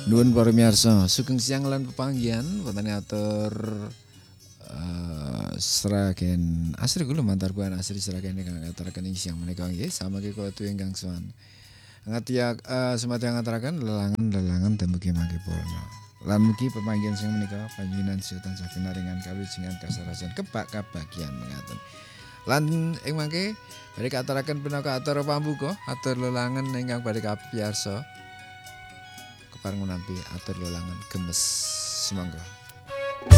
Nuwun para miyarsa, sugeng siang lan pepanggihan wonten atur seragen asri kula mantar buan asri seragen ingkang ngaturaken ing siang menika nggih samangke kula tuwuh ingkang sowan. Ngatiak semati ngaturaken lelangan dumugi mangke purna. Lan mugi pepanggihan sing menika panjenengan sedaya tansah pinaringan kawijinan kasarasan kebak kabagian mengaten. Lan ing mangke badhe katuraken punaka atur pambuka, atur lelangan ingkang badhe kapiyarsa. Kepareng nampi atur lelangan gemes semangga.